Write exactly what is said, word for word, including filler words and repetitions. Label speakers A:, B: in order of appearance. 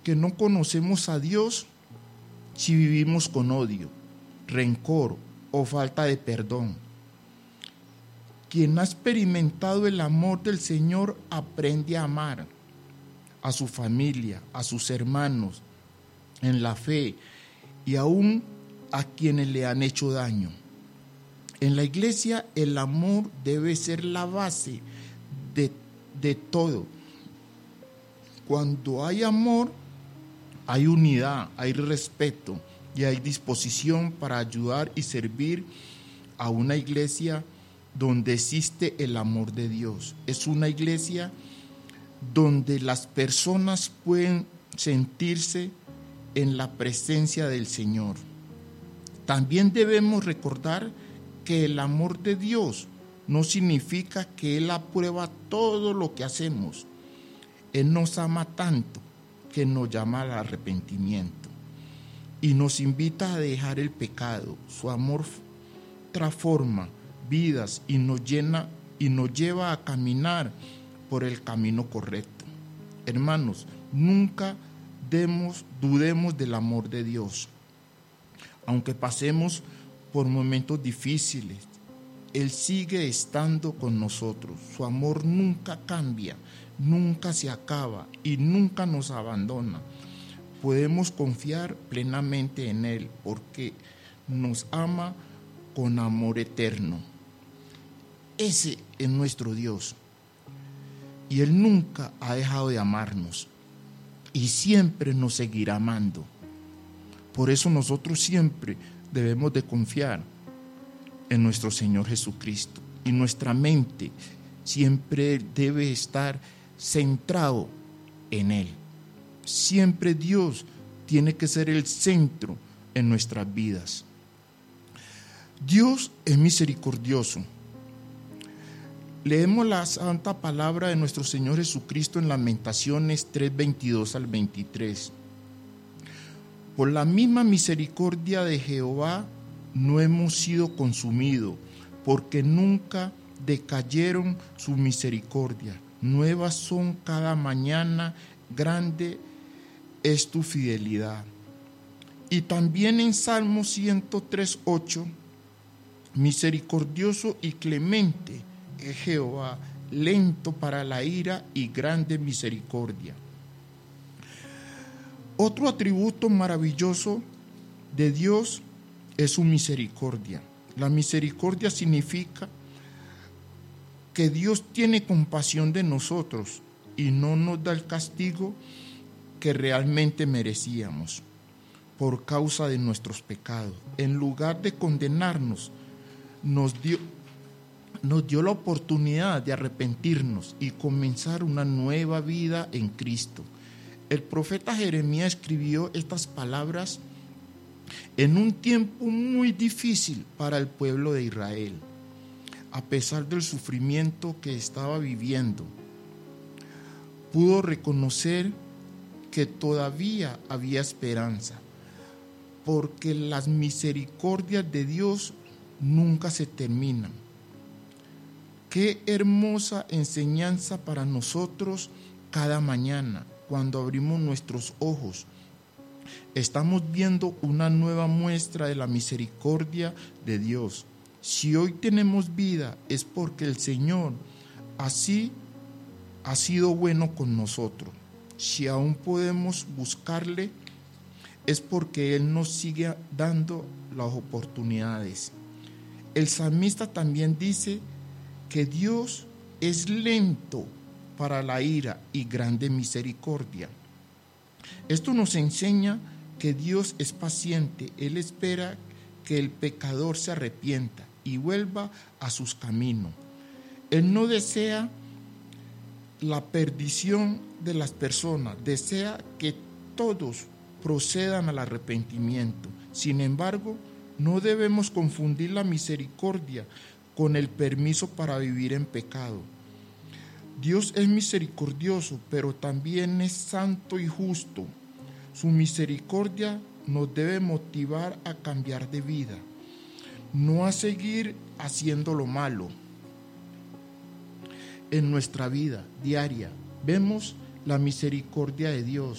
A: que no conocemos a Dios si vivimos con odio, rencor o falta de perdón. Quien ha experimentado el amor del Señor aprende a amar a su familia, a sus hermanos, en la fe y aún a quienes le han hecho daño. En la iglesia el amor debe ser la base de, de todo. Cuando hay amor, hay unidad, hay respeto y hay disposición para ayudar y servir a una iglesia donde existe el amor de Dios. Es una iglesia donde las personas pueden sentirse en la presencia del Señor. También debemos recordar que el amor de Dios no significa que Él aprueba todo lo que hacemos. Él nos ama tanto que nos llama al arrepentimiento y nos invita a dejar el pecado. Su amor transforma vidas y nos llena y nos lleva a caminar por el camino correcto. Hermanos, nunca demos, dudemos del amor de Dios. Aunque pasemos por momentos difíciles, Él sigue estando con nosotros. Su amor nunca cambia, nunca se acaba y nunca nos abandona. Podemos confiar plenamente en Él porque nos ama con amor eterno. Ese es nuestro Dios. Y Él nunca ha dejado de amarnos y siempre nos seguirá amando. Por eso nosotros siempre debemos de confiar en nuestro Señor Jesucristo y nuestra mente siempre debe estar centrado en Él. Siempre Dios tiene que ser el centro en nuestras vidas. Dios es misericordioso. Leemos la santa palabra de nuestro Señor Jesucristo en Lamentaciones tres, veintidós al veintitrés. Por la misma misericordia de Jehová no hemos sido consumidos, porque nunca decayeron su misericordia. Nuevas son cada mañana, grande es tu fidelidad. Y también en Salmo ciento tres, ocho, misericordioso y clemente es Jehová, lento para la ira y grande misericordia. Otro atributo maravilloso de Dios es su misericordia. La misericordia significa que Dios tiene compasión de nosotros y no nos da el castigo que realmente merecíamos por causa de nuestros pecados. En lugar de condenarnos, nos dio, nos dio la oportunidad de arrepentirnos y comenzar una nueva vida en Cristo. El profeta Jeremías escribió estas palabras en un tiempo muy difícil para el pueblo de Israel, a pesar del sufrimiento que estaba viviendo. Pudo reconocer que todavía había esperanza, porque las misericordias de Dios nunca se terminan. Qué hermosa enseñanza para nosotros cada mañana, cuando abrimos nuestros ojos. Estamos viendo una nueva muestra de la misericordia de Dios. Si hoy tenemos vida es porque el Señor así ha sido bueno con nosotros. Si aún podemos buscarle es porque Él nos sigue dando las oportunidades. El salmista también dice que Dios es lento para la ira y grande misericordia. Esto nos enseña que Dios es paciente. Él espera que el pecador se arrepienta y vuelva a sus caminos. Él no desea la perdición de las personas, desea que todos procedan al arrepentimiento. Sin embargo, no debemos confundir la misericordia con el permiso para vivir en pecado. Dios es misericordioso, pero también es santo y justo. Su misericordia nos debe motivar a cambiar de vida, no a seguir haciendo lo malo. En nuestra vida diaria vemos la misericordia de Dios